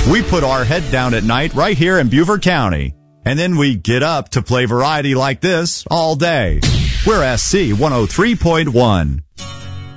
We put our head down at night right here in Beaufort County. And then we get up to play variety like this all day. We're SC 103.1.